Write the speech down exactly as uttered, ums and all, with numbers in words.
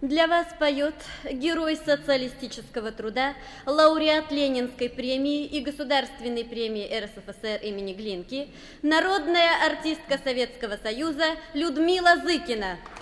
Для вас поет герой социалистического труда, лауреат Ленинской премии и Государственной премии эр эс эф эс эр имени Глинки, народная артистка Советского Союза Людмила Зыкина.